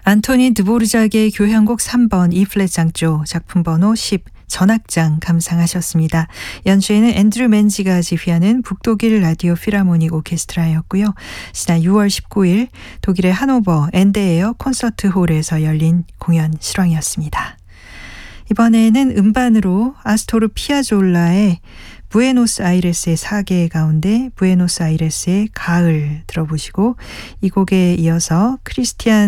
안토닌 드보르작의 교향곡 3번 E플랫 장조 작품 번호 10 전악장 감상하셨습니다. 연주에는 앤드류 맨지가 지휘하는 북독일 라디오 필하모닉 오케스트라였고요. 지난 6월 19일 독일의 하노버 엔데에어 콘서트 홀에서 열린 공연 실황이었습니다. 이번에는 음반으로 아스토르 피아졸라의 부에노스아이레스의 사계 가운데 부에노스아이레스의 가을 들어보시고 이 곡에 이어서 크리스티안